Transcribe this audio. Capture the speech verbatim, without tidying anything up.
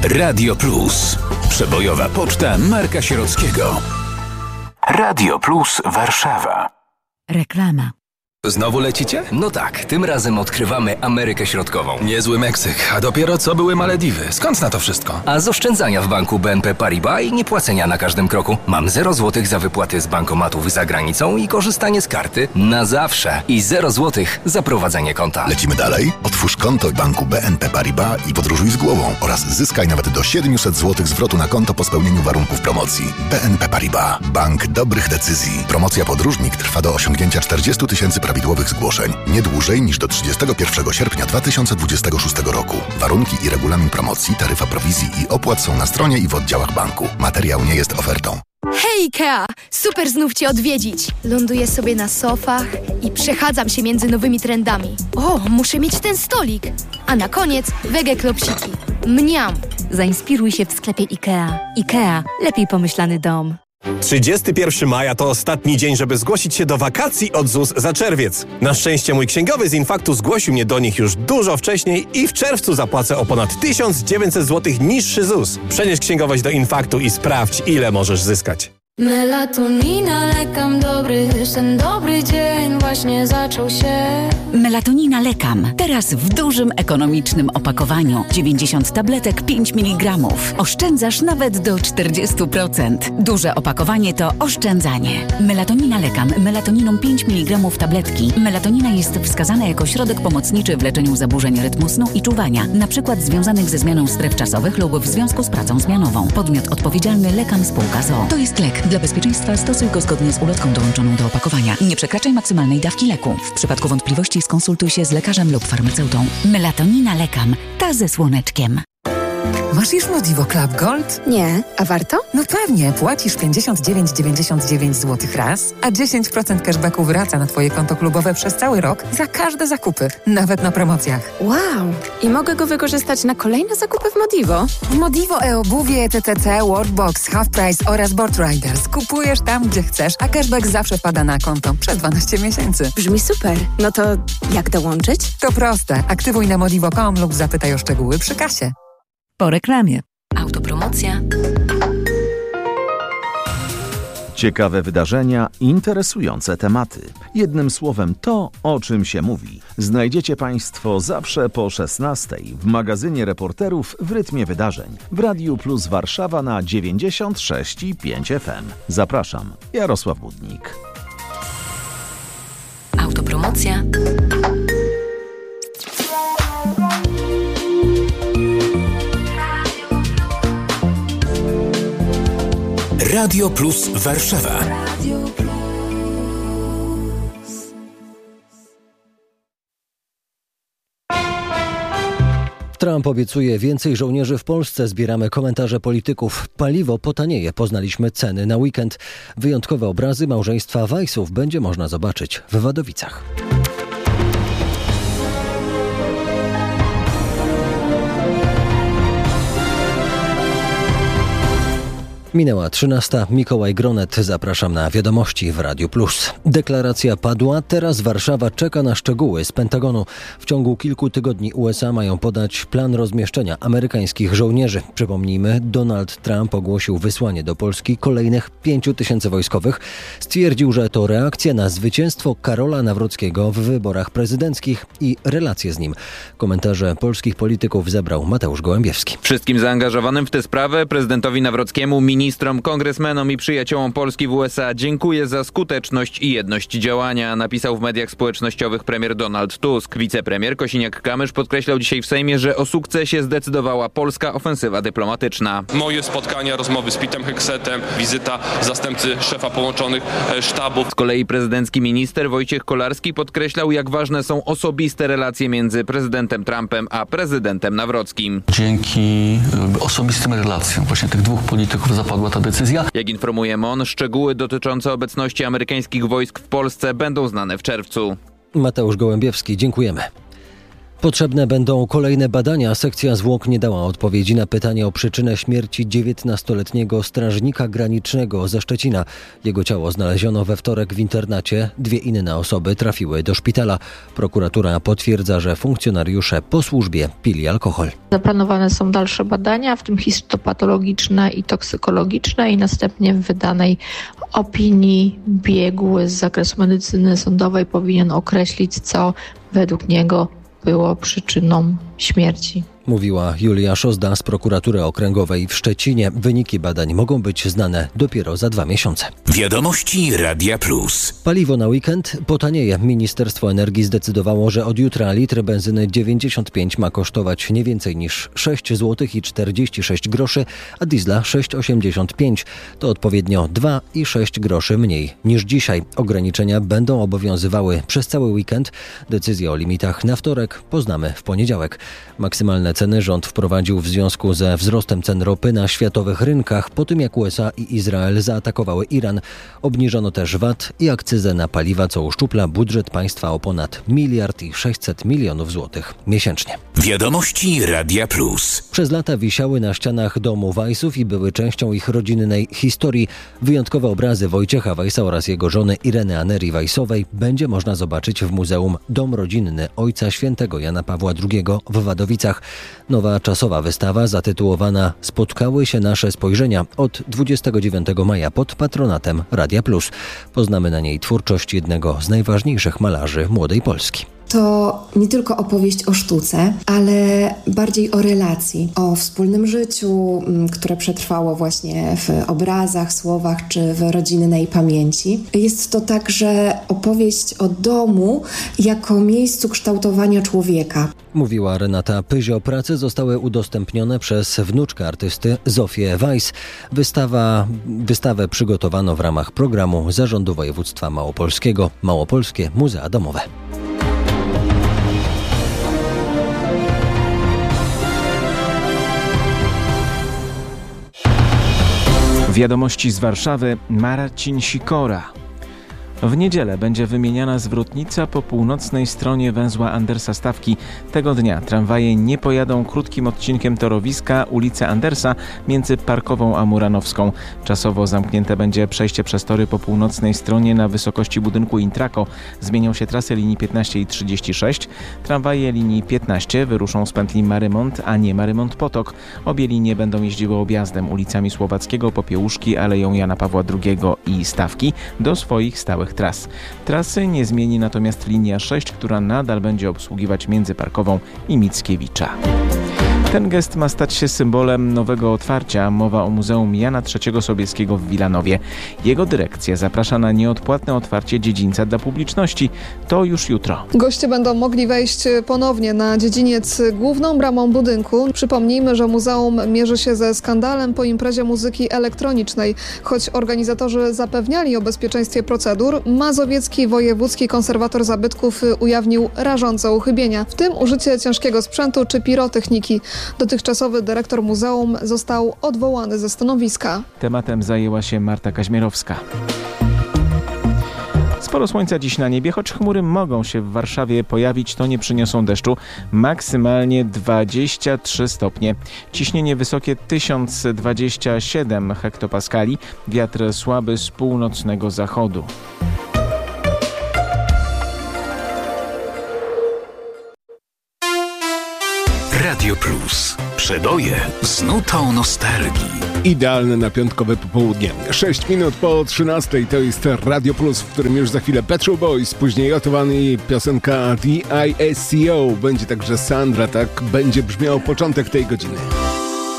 Radio Plus. Przebojowa poczta Marka Sierockiego. Radio Plus Warszawa. Reklama. Znowu lecicie? No tak, tym razem odkrywamy Amerykę Środkową. Niezły Meksyk, a dopiero co były Malediwy. Skąd na to wszystko? A z oszczędzania w banku B N P Paribas i niepłacenia na każdym kroku. Mam zero złotych za wypłaty z bankomatów za granicą i korzystanie z karty na zawsze. I zero złotych za prowadzenie konta. Lecimy dalej? Otwórz konto w banku B N P Paribas i podróżuj z głową oraz zyskaj nawet do siedemset złotych zwrotu na konto po spełnieniu warunków promocji. B N P Paribas. Bank dobrych decyzji. Promocja podróżnik trwa do osiągnięcia czterdzieści tysięcy prawidłowych zgłoszeń. Nie dłużej niż do trzydziestego pierwszego sierpnia dwa tysiące dwudziestego szóstego roku. Warunki i regulamin promocji, taryfa prowizji i opłat są na stronie i w oddziałach banku. Materiał nie jest ofertą. Hej Ikea! Super znów Cię odwiedzić. Ląduję sobie na sofach i przechadzam się między nowymi trendami. O, muszę mieć ten stolik. A na koniec wege klopsiki. Mniam! Zainspiruj się w sklepie Ikea. Ikea. Lepiej pomyślany dom. trzydziestego pierwszego maja to ostatni dzień, żeby zgłosić się do wakacji od Z U S za czerwiec. Na szczęście mój księgowy z Infaktu zgłosił mnie do nich już dużo wcześniej i w czerwcu zapłacę o ponad tysiąc dziewięćset złotych niższy Z U S. Przenieś księgowość do Infaktu i sprawdź, ile możesz zyskać. Melatonina, lekam dobry, ten dobry dzień właśnie zaczął się. Melatonina Lekam. Teraz w dużym, ekonomicznym opakowaniu. dziewięćdziesiąt tabletek, pięć miligramów. Oszczędzasz nawet do czterdzieści procent. Duże opakowanie to oszczędzanie. Melatonina Lekam. Melatoniną pięć miligramów tabletki. Melatonina jest wskazana jako środek pomocniczy w leczeniu zaburzeń rytmu snu i czuwania, na przykład związanych ze zmianą stref czasowych lub w związku z pracą zmianową. Podmiot odpowiedzialny Lekam Spółka z o o. To jest lek. Dla bezpieczeństwa stosuj go zgodnie z ulotką dołączoną do opakowania. Nie przekraczaj maksymalnej dawki leku. W przypadku wątpliwości skonsultuj się z lekarzem lub farmaceutą. Melatonina Lekam. Ta ze słoneczkiem. Masz już Modivo Club Gold? Nie, a warto? No pewnie, płacisz pięćdziesiąt dziewięć dziewięćdziesiąt dziewięć złotych raz, a dziesięć procent cashbacku wraca na Twoje konto klubowe przez cały rok za każde zakupy, nawet na promocjach. Wow! I mogę go wykorzystać na kolejne zakupy w Modivo? W Modivo e-obuwie, T T C, Workbox, Half Price oraz Board Riders kupujesz tam, gdzie chcesz, a cashback zawsze wpada na konto przez dwanaście miesięcy. Brzmi super. No to jak dołączyć? To proste. Aktywuj na modivo kropka com lub zapytaj o szczegóły przy kasie. Po reklamie. Autopromocja. Ciekawe wydarzenia, interesujące tematy. Jednym słowem to, o czym się mówi. Znajdziecie Państwo zawsze po szesnastej w magazynie reporterów w rytmie wydarzeń. W Radiu Plus Warszawa na dziewięćdziesiąt sześć i pięć F M. Zapraszam, Jarosław Budnik. Autopromocja. Radio Plus Warszawa. Trump obiecuje więcej żołnierzy w Polsce. Zbieramy komentarze polityków. Paliwo potanieje. Poznaliśmy ceny na weekend. Wyjątkowe obrazy małżeństwa Weissów będzie można zobaczyć w Wadowicach. Minęła trzynasta. Mikołaj Gronet. Zapraszam na wiadomości w Radiu Plus. Deklaracja padła. Teraz Warszawa czeka na szczegóły z Pentagonu. W ciągu kilku tygodni U S A mają podać plan rozmieszczenia amerykańskich żołnierzy. Przypomnijmy, Donald Trump ogłosił wysłanie do Polski kolejnych pięciu tysięcy wojskowych. Stwierdził, że to reakcja na zwycięstwo Karola Nawrockiego w wyborach prezydenckich i relacje z nim. Komentarze polskich polityków zebrał Mateusz Gołębiewski. Wszystkim zaangażowanym w tę sprawę, prezydentowi Nawrockiemu, ministrom, kongresmenom i przyjaciołom Polski w U S A dziękuję za skuteczność i jedność działania, napisał w mediach społecznościowych premier Donald Tusk. Wicepremier Kosiniak-Kamysz podkreślał dzisiaj w Sejmie, że o sukcesie zdecydowała polska ofensywa dyplomatyczna. Moje spotkania, rozmowy z Pitem Heksetem, wizyta zastępcy szefa połączonych sztabów. Z kolei prezydencki minister Wojciech Kolarski podkreślał, jak ważne są osobiste relacje między prezydentem Trumpem a prezydentem Nawrockim. Dzięki osobistym relacjom właśnie tych dwóch polityków zapadła ta decyzja. Jak informuje M O N, szczegóły dotyczące obecności amerykańskich wojsk w Polsce będą znane w czerwcu. Mateusz Gołębiewski, dziękujemy. Potrzebne będą kolejne badania. Sekcja zwłok nie dała odpowiedzi na pytanie o przyczynę śmierci dziewiętnastoletniego strażnika granicznego ze Szczecina. Jego ciało znaleziono we wtorek w internacie. Dwie inne osoby trafiły do szpitala. Prokuratura potwierdza, że funkcjonariusze po służbie pili alkohol. Zaplanowane są dalsze badania, w tym histopatologiczne i toksykologiczne, i następnie w wydanej opinii biegły z zakresu medycyny sądowej powinien określić, co według niego było przyczyną śmierci. Mówiła Julia Szozda z Prokuratury Okręgowej w Szczecinie. Wyniki badań mogą być znane dopiero za dwa miesiące. Wiadomości Radia Plus. Paliwo na weekend potanieje. Ministerstwo Energii zdecydowało, że od jutra litr benzyny dziewięćdziesiąt pięć ma kosztować nie więcej niż sześć złotych i czterdzieści sześć groszy, a diesla sześć osiemdziesiąt pięć. To odpowiednio dwa i sześć groszy mniej niż dzisiaj. Ograniczenia będą obowiązywały przez cały weekend. Decyzję o limitach na wtorek poznamy w poniedziałek. Maksymalne ceny rząd wprowadził w związku ze wzrostem cen ropy na światowych rynkach po tym, jak U S A i Izrael zaatakowały Iran. Obniżono też V A T i akcyzę na paliwa, co uszczupla budżet państwa o ponad miliard i sześćset milionów złotych miesięcznie. Wiadomości Radia Plus. Przez lata wisiały na ścianach domu Weissów i były częścią ich rodzinnej historii. Wyjątkowe obrazy Wojciecha Weissa oraz jego żony Ireny Anerii Weissowej będzie można zobaczyć w Muzeum Dom Rodzinny Ojca Świętego Jana Pawła drugiego w Wadowicach. Nowa czasowa wystawa zatytułowana „Spotkały się nasze spojrzenia” od dwudziestego dziewiątego maja pod patronatem Radia Plus. Poznamy na niej twórczość jednego z najważniejszych malarzy młodej Polski. To nie tylko opowieść o sztuce, ale bardziej o relacji, o wspólnym życiu, które przetrwało właśnie w obrazach, słowach czy w rodzinnej pamięci. Jest to także opowieść o domu jako miejscu kształtowania człowieka. Mówiła Renata Pyzio. Prace zostały udostępnione przez wnuczkę artysty Zofię Weiss. Wystawa, wystawę przygotowano w ramach programu Zarządu Województwa Małopolskiego Małopolskie Muzea Domowe. Wiadomości z Warszawy. Marcin Sikora. W niedzielę będzie wymieniana zwrotnica po północnej stronie węzła Andersa Stawki. Tego dnia tramwaje nie pojadą krótkim odcinkiem torowiska ulicy Andersa między Parkową a Muranowską. Czasowo zamknięte będzie przejście przez tory po północnej stronie na wysokości budynku Intraco. Zmienią się trasy linii piętnaście i trzydzieści sześć. Tramwaje linii piętnaście wyruszą z pętli Marymont, a nie Marymont-Potok. Obie linie będą jeździły objazdem ulicami Słowackiego, Popiełuszki, Aleją Jana Pawła drugiego i Stawki do swoich stałych tras. Trasy nie zmieni natomiast linia sześć, która nadal będzie obsługiwać Międzyparkową i Mickiewicza. Ten gest ma stać się symbolem nowego otwarcia. Mowa o Muzeum Jana trzeciego Sobieskiego w Wilanowie. Jego dyrekcja zaprasza na nieodpłatne otwarcie dziedzińca dla publiczności. To już jutro. Goście będą mogli wejść ponownie na dziedziniec główną bramą budynku. Przypomnijmy, że muzeum mierzy się ze skandalem po imprezie muzyki elektronicznej. Choć organizatorzy zapewniali o bezpieczeństwie procedur, mazowiecki wojewódzki konserwator zabytków ujawnił rażące uchybienia, w tym użycie ciężkiego sprzętu czy pirotechniki. Dotychczasowy dyrektor muzeum został odwołany ze stanowiska. Tematem zajęła się Marta Kaźmierowska. Sporo słońca dziś na niebie, choć chmury mogą się w Warszawie pojawić, to nie przyniosą deszczu. Maksymalnie dwadzieścia trzy stopnie. Ciśnienie wysokie tysiąc dwadzieścia siedem hektopaskali. Wiatr słaby z północnego zachodu. Radio Plus. Przeboje z nutą nostalgii. Idealne na piątkowe popołudnie. sześć minut po trzynastej to jest Radio Plus, w którym już za chwilę Pet Shop Boys, później Otowany piosenka D I S C O. Będzie także Sandra, tak będzie brzmiał początek tej godziny.